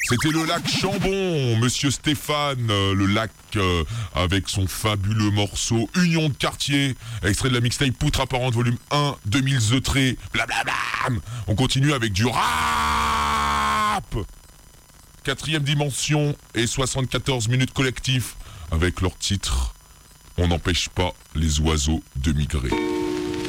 C'était le lac Chambon, Monsieur Stéphane, le lac avec son fabuleux morceau Union de quartier, extrait de la mixtape Poutre apparente volume 1, 2000 The Trait, blablabla. On continue avec du rap. Quatrième dimension et 74 minutes collectif avec leur titre On n'empêche pas les oiseaux de migrer.